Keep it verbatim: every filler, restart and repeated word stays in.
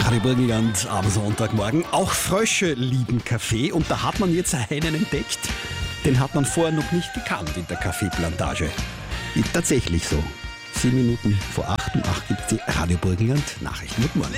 Radio Burgenland am Sonntagmorgen. Auch Frösche lieben Kaffee und da hat man jetzt einen entdeckt, den hat man vorher noch nicht gekannt in der Kaffeeplantage. Ist tatsächlich so. Sieben Minuten vor acht, um acht gibt es die Radio Burgenland Nachrichten. Guten Morgen.